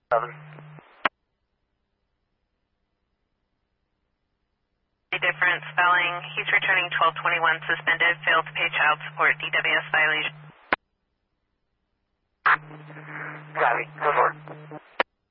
7. Different spelling. He's returning 1221 suspended, failed to pay child support, DWS violation. Copy.